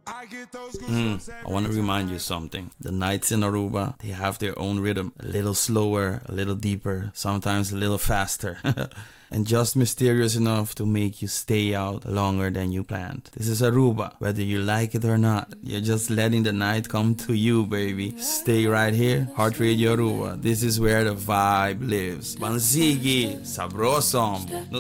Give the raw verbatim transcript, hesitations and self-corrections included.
Mm, I want to remind you something. The nights in Aruba, they have their own rhythm. A little slower, a little deeper, sometimes a little faster. And just mysterious enough to make you stay out longer than you planned. This is Aruba, whether you like it or not. You're just letting the night come to you, baby. Stay right here, Heart Radio Aruba. This is where the vibe lives. Banzigi, sabrosom.